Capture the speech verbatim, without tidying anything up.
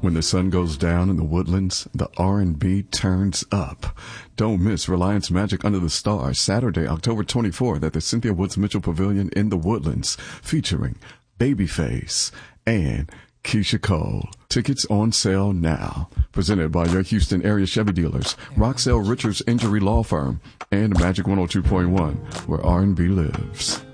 When the sun goes down in the Woodlands, the R and B turns up. Don't miss Reliance Magic Under the Stars, Saturday, October twenty-fourth at the Cynthia Woods Mitchell Pavilion in the Woodlands, featuring Babyface and Keisha Cole. Tickets on sale now. Presented by your Houston area Chevy dealers, Roxelle Richards Injury Law Firm, and Magic one oh two point one, where R and B lives.